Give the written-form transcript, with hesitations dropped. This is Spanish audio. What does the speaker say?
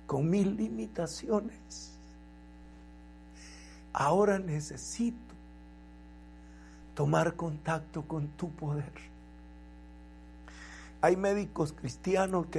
con mis limitaciones. Ahora necesito tomar contacto con tu poder. Hay médicos cristianos que